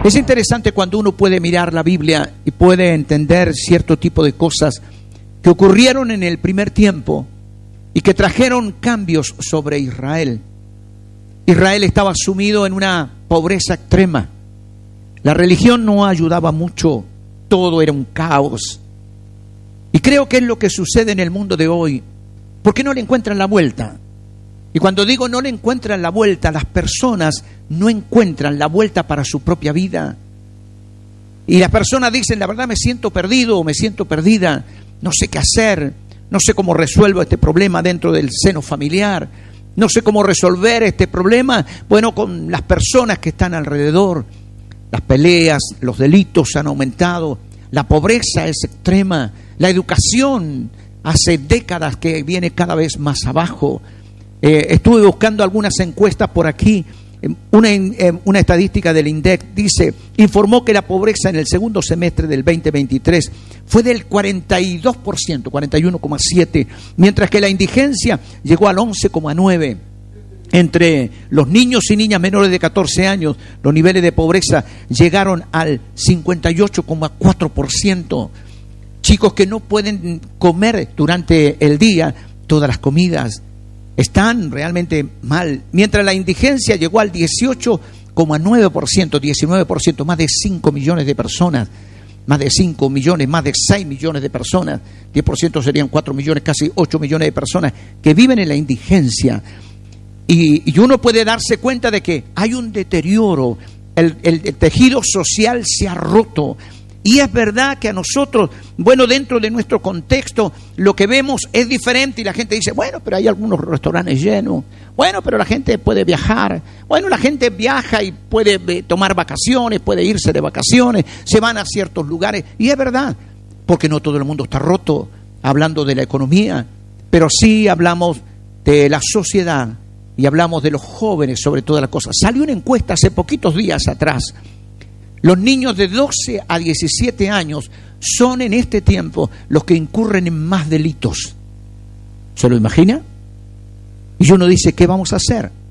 Es interesante cuando uno puede mirar la Biblia y puede entender cierto tipo de cosas que ocurrieron en el primer tiempo y que trajeron cambios sobre Israel. Israel estaba sumido en una pobreza extrema. La religión no ayudaba mucho, todo era un caos. Y creo que es lo que sucede en el mundo de hoy. ¿Por qué no le encuentran la vuelta? Y cuando digo no le encuentran la vuelta, las personas no encuentran la vuelta para su propia vida. Y las personas dicen, la verdad me siento perdido o me siento perdida, no sé qué hacer, no sé cómo resuelvo este problema dentro del seno familiar, no sé cómo resolver este problema, bueno, con las personas que están alrededor. Las peleas, los delitos han aumentado, la pobreza es extrema, la educación hace décadas que viene cada vez más abajo. Estuve buscando algunas encuestas por aquí. Una estadística del INDEC dice, informó que la pobreza en el segundo semestre del 2023 fue del 42%, 41,7%, mientras que la indigencia llegó al 11,9%. Entre los niños y niñas menores de 14 años, los niveles de pobreza llegaron al 58,4%. Chicos que no pueden comer durante el día todas las comidas. Están realmente mal. Mientras la indigencia llegó al 18,9%, 19%, más de 5 millones de personas. Más de 5 millones, más de 6 millones de personas. 10% serían 4 millones, casi 8 millones de personas que viven en la indigencia. Y uno puede darse cuenta de que hay un deterioro. El tejido social se ha roto. Y es verdad que a nosotros, bueno, dentro de nuestro contexto, lo que vemos es diferente y la gente dice, bueno, pero hay algunos restaurantes llenos, bueno, pero la gente puede viajar, bueno, la gente viaja y puede tomar vacaciones, puede irse de vacaciones, se van a ciertos lugares, y es verdad, porque no todo el mundo está roto, hablando de la economía, pero sí hablamos de la sociedad y hablamos de los jóvenes sobre todas las cosas. Salió una encuesta hace poquitos días atrás. Los niños de 12 a 17 años son en este tiempo los que incurren en más delitos. ¿Se lo imagina? Y uno dice, ¿qué vamos a hacer?